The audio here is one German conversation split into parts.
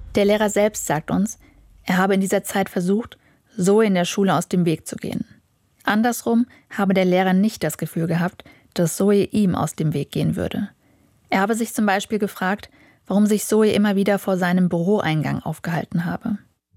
Der Lehrer selbst sagt uns, er habe in dieser Zeit versucht, Zoe in der Schule aus dem Weg zu gehen. Andersrum habe der Lehrer nicht das Gefühl gehabt, dass Zoe ihm aus dem Weg gehen würde. Er habe sich zum Beispiel gefragt, warum sich Zoe immer wieder vor seinem Büroeingang aufgehalten habe.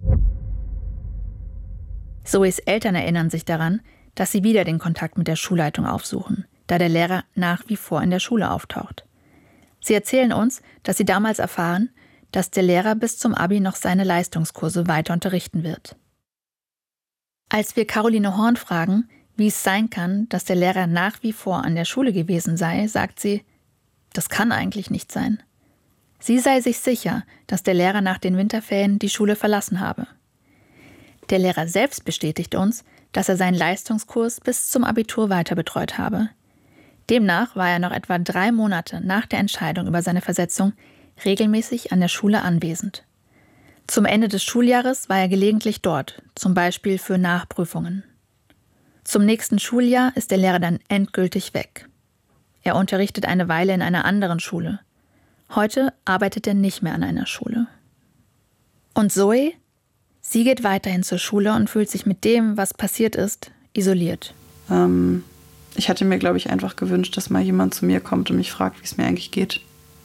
Zoes Eltern erinnern sich daran, dass sie wieder den Kontakt mit der Schulleitung aufsuchen, da der Lehrer nach wie vor in der Schule auftaucht. Sie erzählen uns, dass sie damals erfahren, dass der Lehrer bis zum Abi noch seine Leistungskurse weiter unterrichten wird. Als wir Caroline Horn fragen, wie es sein kann, dass der Lehrer nach wie vor an der Schule gewesen sei, sagt sie, das kann eigentlich nicht sein. Sie sei sich sicher, dass der Lehrer nach den Winterferien die Schule verlassen habe. Der Lehrer selbst bestätigt uns, dass er seinen Leistungskurs bis zum Abitur weiter betreut habe. Demnach war er noch etwa 3 Monate nach der Entscheidung über seine Versetzung regelmäßig an der Schule anwesend. Zum Ende des Schuljahres war er gelegentlich dort, zum Beispiel für Nachprüfungen. Zum nächsten Schuljahr ist der Lehrer dann endgültig weg. Er unterrichtet eine Weile in einer anderen Schule. Heute arbeitet er nicht mehr an einer Schule. Und Zoe? Sie geht weiterhin zur Schule und fühlt sich mit dem, was passiert ist, isoliert. Ich hatte mir, glaube ich, einfach gewünscht, dass mal jemand zu mir kommt und mich fragt, wie es mir eigentlich geht.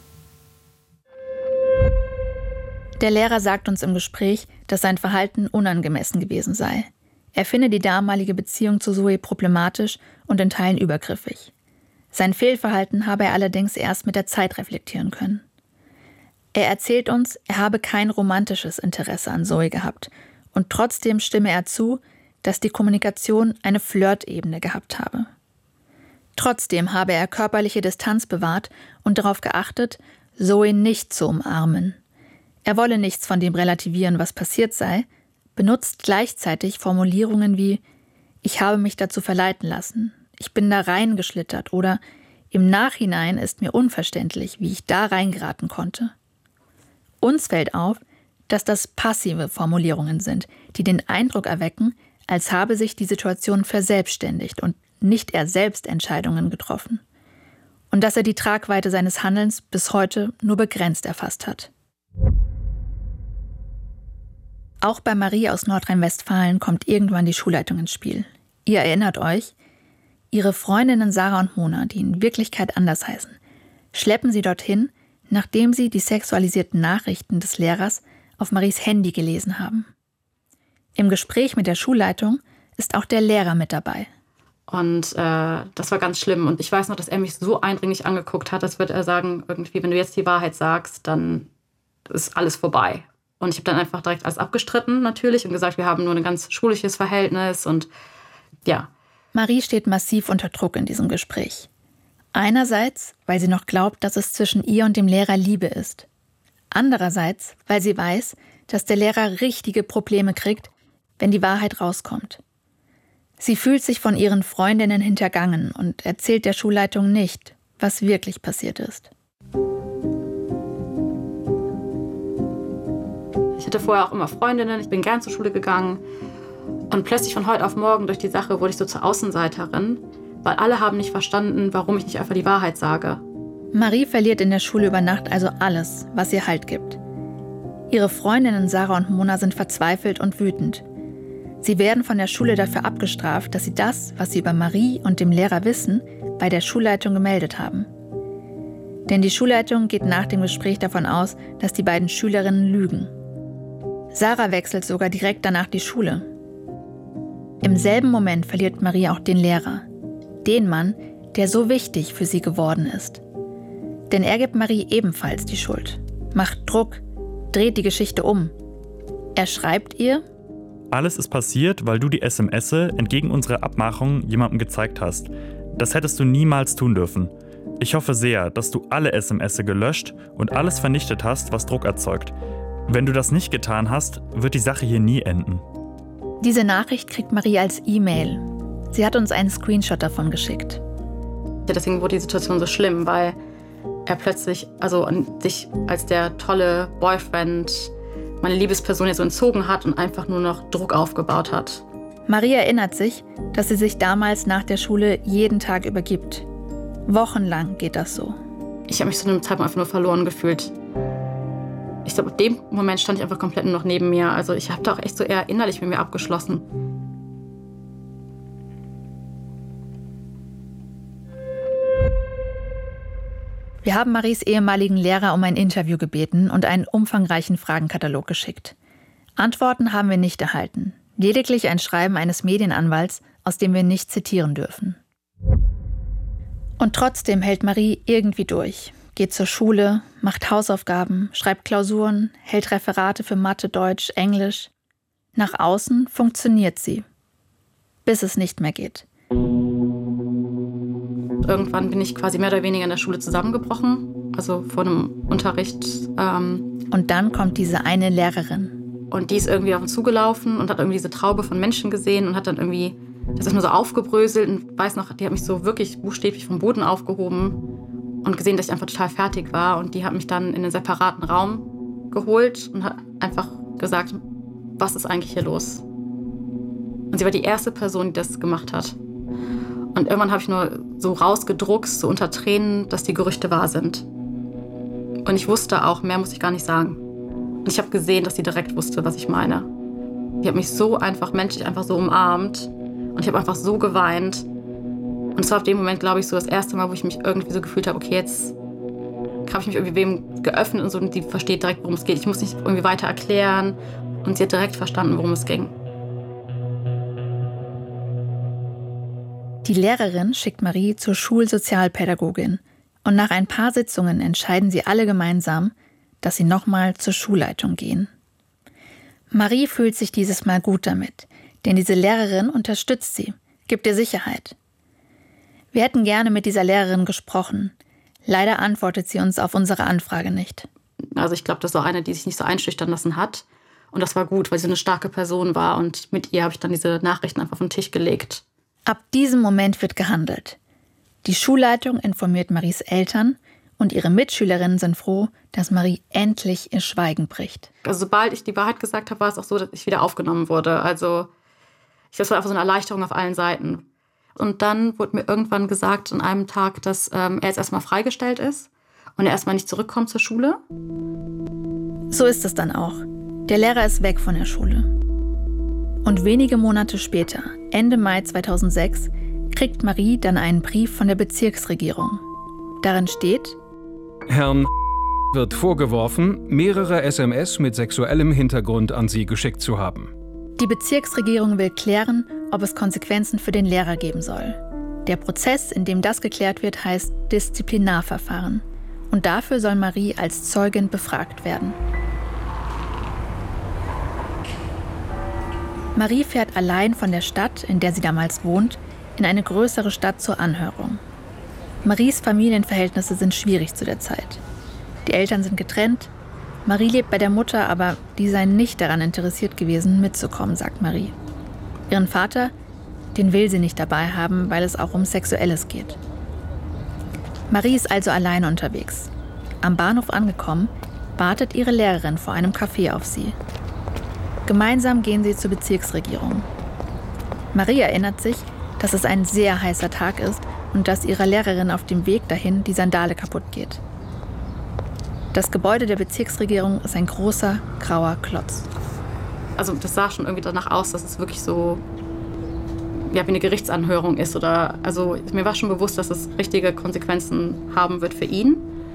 Der Lehrer sagt uns im Gespräch, dass sein Verhalten unangemessen gewesen sei. Er finde die damalige Beziehung zu Zoe problematisch und in Teilen übergriffig. Sein Fehlverhalten habe er allerdings erst mit der Zeit reflektieren können. Er erzählt uns, er habe kein romantisches Interesse an Zoe gehabt und trotzdem stimme er zu, dass die Kommunikation eine Flirtebene gehabt habe. Trotzdem habe er körperliche Distanz bewahrt und darauf geachtet, Zoe nicht zu umarmen. Er wolle nichts von dem relativieren, was passiert sei, benutzt gleichzeitig Formulierungen wie »Ich habe mich dazu verleiten lassen«, »Ich bin da reingeschlittert« oder »Im Nachhinein ist mir unverständlich, wie ich da reingeraten konnte«. Uns fällt auf, dass das passive Formulierungen sind, die den Eindruck erwecken, als habe sich die Situation verselbstständigt und nicht er selbst Entscheidungen getroffen. Und dass er die Tragweite seines Handelns bis heute nur begrenzt erfasst hat. Auch bei Marie aus Nordrhein-Westfalen kommt irgendwann die Schulleitung ins Spiel. Ihr erinnert euch, ihre Freundinnen Sarah und Mona, die in Wirklichkeit anders heißen, schleppen sie dorthin, nachdem sie die sexualisierten Nachrichten des Lehrers auf Maries Handy gelesen haben. Im Gespräch mit der Schulleitung ist auch der Lehrer mit dabei. Und das war ganz schlimm. Und ich weiß noch, dass er mich so eindringlich angeguckt hat, als würde er sagen, irgendwie, wenn du jetzt die Wahrheit sagst, dann ist alles vorbei. Und ich habe dann einfach direkt alles abgestritten natürlich und gesagt, wir haben nur ein ganz schulisches Verhältnis und ja. Marie steht massiv unter Druck in diesem Gespräch. Einerseits, weil sie noch glaubt, dass es zwischen ihr und dem Lehrer Liebe ist. Andererseits, weil sie weiß, dass der Lehrer richtige Probleme kriegt, wenn die Wahrheit rauskommt. Sie fühlt sich von ihren Freundinnen hintergangen und erzählt der Schulleitung nicht, was wirklich passiert ist. Ich hatte vorher auch immer Freundinnen, ich bin gern zur Schule gegangen. Und plötzlich von heute auf morgen durch die Sache wurde ich so zur Außenseiterin, weil alle haben nicht verstanden, warum ich nicht einfach die Wahrheit sage. Marie verliert in der Schule über Nacht also alles, was ihr Halt gibt. Ihre Freundinnen Sarah und Mona sind verzweifelt und wütend. Sie werden von der Schule dafür abgestraft, dass sie das, was sie über Marie und dem Lehrer wissen, bei der Schulleitung gemeldet haben. Denn die Schulleitung geht nach dem Gespräch davon aus, dass die beiden Schülerinnen lügen. Sarah wechselt sogar direkt danach die Schule. Im selben Moment verliert Marie auch den Lehrer. Den Mann, der so wichtig für sie geworden ist. Denn er gibt Marie ebenfalls die Schuld, macht Druck, dreht die Geschichte um. Er schreibt ihr: Alles ist passiert, weil du die SMS'e entgegen unserer Abmachung jemandem gezeigt hast. Das hättest du niemals tun dürfen. Ich hoffe sehr, dass du alle SMS'e gelöscht und alles vernichtet hast, was Druck erzeugt. Wenn du das nicht getan hast, wird die Sache hier nie enden. Diese Nachricht kriegt Marie als E-Mail. Sie hat uns einen Screenshot davon geschickt. Deswegen wurde die Situation so schlimm, weil er plötzlich sich als der tolle Boyfriend, meine Liebesperson jetzt so entzogen hat und einfach nur noch Druck aufgebaut hat. Marie erinnert sich, dass sie sich damals nach der Schule jeden Tag übergibt. Wochenlang geht das so. Ich habe mich zu einem Zeitpunkt einfach nur verloren gefühlt. ich glaube, ab dem Moment stand ich einfach komplett nur noch neben mir. Also ich habe da auch echt so eher innerlich mit mir abgeschlossen. Wir haben Maries ehemaligen Lehrer um ein Interview gebeten und einen umfangreichen Fragenkatalog geschickt. Antworten haben wir nicht erhalten. Lediglich ein Schreiben eines Medienanwalts, aus dem wir nicht zitieren dürfen. Und trotzdem hält Marie irgendwie durch. Geht zur Schule, macht Hausaufgaben, schreibt Klausuren, hält Referate für Mathe, Deutsch, Englisch. Nach außen funktioniert sie. Bis es nicht mehr geht. Irgendwann bin ich quasi mehr oder weniger in der Schule zusammengebrochen, also vor einem Unterricht. Und dann kommt diese eine Lehrerin. Und die ist irgendwie auf uns zugelaufen und hat irgendwie diese Traube von Menschen gesehen und hat dann irgendwie das erstmal so aufgebröselt und weiß noch, die hat mich so wirklich buchstäblich vom Boden aufgehoben und gesehen, dass ich einfach total fertig war. Und die hat mich dann in einen separaten Raum geholt und hat einfach gesagt, was ist eigentlich hier los? Und sie war die erste Person, die das gemacht hat. Und irgendwann habe ich nur so rausgedruckst, so unter Tränen, dass die Gerüchte wahr sind. Und ich wusste auch, mehr muss ich gar nicht sagen. Und ich habe gesehen, dass sie direkt wusste, was ich meine. Die hat mich so einfach menschlich einfach so umarmt. Und ich habe einfach so geweint. Und es war auf dem Moment, glaube ich, so das erste Mal, wo ich mich irgendwie so gefühlt habe, okay, jetzt habe ich mich irgendwie wem geöffnet und so. Und die versteht direkt, worum es geht. Ich muss nicht irgendwie weiter erklären. Und sie hat direkt verstanden, worum es ging. Die Lehrerin schickt Marie zur Schulsozialpädagogin. Und nach ein paar Sitzungen entscheiden sie alle gemeinsam, dass sie nochmal zur Schulleitung gehen. Marie fühlt sich dieses Mal gut damit, denn diese Lehrerin unterstützt sie, gibt ihr Sicherheit. Wir hätten gerne mit dieser Lehrerin gesprochen. Leider antwortet sie uns auf unsere Anfrage nicht. Also ich glaube, das war eine, die sich nicht so einschüchtern lassen hat. Und das war gut, weil sie eine starke Person war. Und mit ihr habe ich dann diese Nachrichten einfach auf den Tisch gelegt. Ab diesem Moment wird gehandelt. Die Schulleitung informiert Maries Eltern und ihre Mitschülerinnen sind froh, dass Marie endlich ihr Schweigen bricht. Also sobald ich die Wahrheit gesagt habe, war es auch so, dass ich wieder aufgenommen wurde. Also das war einfach so eine Erleichterung auf allen Seiten. Und dann wurde mir irgendwann gesagt an einem Tag, dass er jetzt erstmal freigestellt ist und er erstmal nicht zurückkommt zur Schule. So ist es dann auch. Der Lehrer ist weg von der Schule. Und wenige Monate später, Ende Mai 2006, kriegt Marie dann einen Brief von der Bezirksregierung. Darin steht: Herrn wird vorgeworfen, mehrere SMS mit sexuellem Hintergrund an Sie geschickt zu haben. Die Bezirksregierung will klären, ob es Konsequenzen für den Lehrer geben soll. Der Prozess, in dem das geklärt wird, heißt Disziplinarverfahren. Und dafür soll Marie als Zeugin befragt werden. Marie fährt allein von der Stadt, in der sie damals wohnt, in eine größere Stadt zur Anhörung. Maries Familienverhältnisse sind schwierig zu der Zeit. Die Eltern sind getrennt. Marie lebt bei der Mutter, aber die sei nicht daran interessiert gewesen, mitzukommen, sagt Marie. Ihren Vater, den will sie nicht dabei haben, weil es auch um Sexuelles geht. Marie ist also alleine unterwegs. Am Bahnhof angekommen, wartet ihre Lehrerin vor einem Café auf sie. Gemeinsam gehen sie zur Bezirksregierung. Marie erinnert sich, dass es ein sehr heißer Tag ist und dass ihrer Lehrerin auf dem Weg dahin die Sandale kaputt geht. Das Gebäude der Bezirksregierung ist ein großer, grauer Klotz. Also das sah schon irgendwie danach aus, dass es wirklich so wie eine Gerichtsanhörung ist. Also mir war schon bewusst, dass es richtige Konsequenzen haben wird für ihn.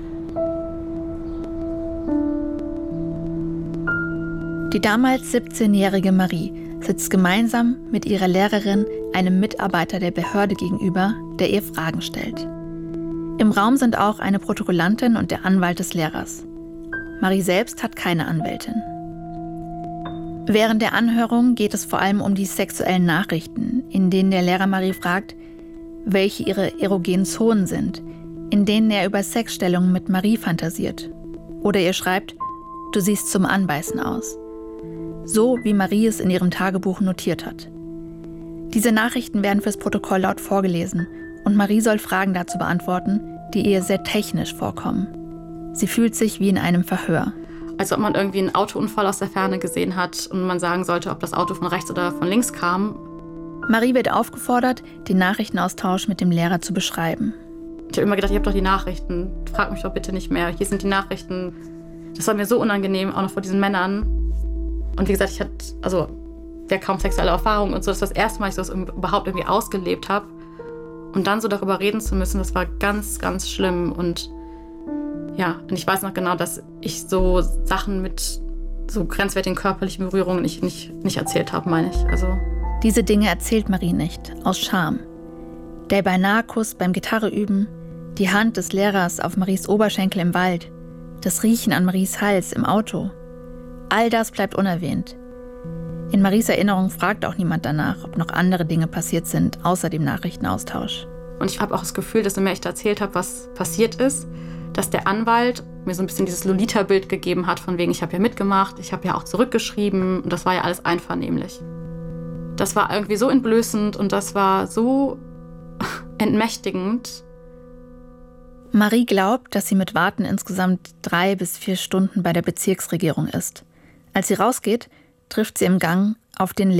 Die damals 17-jährige Marie sitzt gemeinsam mit ihrer Lehrerin, einem Mitarbeiter der Behörde gegenüber, der ihr Fragen stellt. Im Raum sind auch eine Protokollantin und der Anwalt des Lehrers. Marie selbst hat keine Anwältin. Während der Anhörung geht es vor allem um die sexuellen Nachrichten, in denen der Lehrer Marie fragt, welche ihre erogenen Zonen sind, in denen er über Sexstellungen mit Marie fantasiert. Oder ihr schreibt, du siehst zum Anbeißen aus. So wie Marie es in ihrem Tagebuch notiert hat. Diese Nachrichten werden fürs Protokoll laut vorgelesen und Marie soll Fragen dazu beantworten, die ihr sehr technisch vorkommen. Sie fühlt sich wie in einem Verhör. Als ob man irgendwie einen Autounfall aus der Ferne gesehen hat und man sagen sollte, ob das Auto von rechts oder von links kam. Marie wird aufgefordert, den Nachrichtenaustausch mit dem Lehrer zu beschreiben. Ich habe immer gedacht, ich habe doch die Nachrichten. Frag mich doch bitte nicht mehr. Hier sind die Nachrichten. Das war mir so unangenehm, auch noch vor diesen Männern. Und wie gesagt, ich hatte ja kaum sexuelle Erfahrung und so. Das war das erste Mal, dass ich das überhaupt irgendwie ausgelebt habe. Und dann so darüber reden zu müssen, das war ganz, ganz schlimm. Und ja, und ich weiß noch genau, dass ich so Sachen mit so grenzwertigen körperlichen Berührungen nicht erzählt habe, meine ich. Diese Dinge erzählt Marie nicht, aus Scham. Der Beinahe-Kuss beim Gitarreüben, die Hand des Lehrers auf Maries Oberschenkel im Wald, das Riechen an Maries Hals im Auto. All das bleibt unerwähnt. In Maries Erinnerung fragt auch niemand danach, ob noch andere Dinge passiert sind, außer dem Nachrichtenaustausch. Und ich habe auch das Gefühl, dass je mehr ich da erzählt habe, was passiert ist, dass der Anwalt mir so ein bisschen dieses Lolita-Bild gegeben hat, von wegen, ich habe ja mitgemacht, ich habe ja auch zurückgeschrieben und das war ja alles einvernehmlich. Das war irgendwie so entblößend und das war so entmächtigend. Marie glaubt, dass sie mit Warten insgesamt 3 bis 4 Stunden bei der Bezirksregierung ist. Als sie rausgeht, trifft sie im Gang auf den